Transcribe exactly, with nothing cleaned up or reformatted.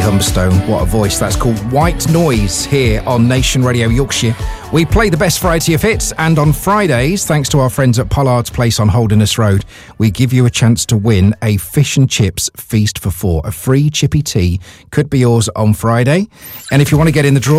Humberstone. What a voice. That's called White Noise here on Nation Radio Yorkshire. We play the best variety of hits, and on Fridays, thanks to our friends at Pollard's Place on Holderness Road, we give you a chance to win a fish and chips feast for four. A free chippy tea could be yours on Friday. And if you want to get in the draw,